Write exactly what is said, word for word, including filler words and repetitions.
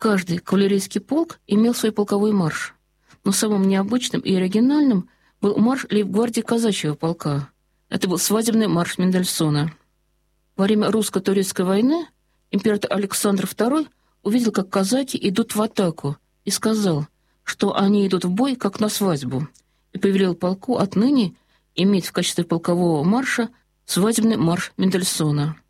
Каждый кавалерийский полк имел свой полковой марш, но самым необычным и оригинальным был марш лейб-гвардии казачьего полка. Это был свадебный марш Мендельсона. Во время русско-турецкой войны император Александр второй увидел, как казаки идут в атаку, и сказал, что они идут в бой, как на свадьбу, и повелел полку отныне иметь в качестве полкового марша свадебный марш Мендельсона.